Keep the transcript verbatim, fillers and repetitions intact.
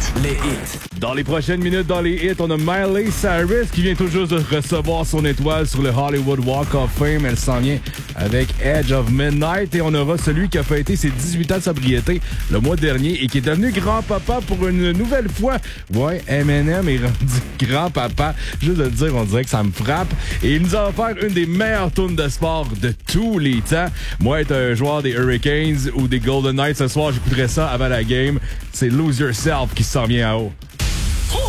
les hits. Dans les prochaines minutes, dans les hits, on a Miley Cyrus qui vient tout juste de recevoir son étoile sur le Hollywood Walk of Fame. Elle s'en vient avec Edge of Midnight. Et on aura celui qui a fêté ses dix-huit ans de sobriété le mois dernier et qui est devenu grand-papa pour une nouvelle fois. Ouais, Eminem est rendu grand-papa. Juste de le dire, on dirait que ça me frappe. Et il nous a offert une des meilleures tunes de sport de tous les temps. Moi, être un joueur des Hurricanes ou des Golden Knights ce soir, j'écouterais ça avant la game. C'est Lose Yourself qui s'en vient à haut.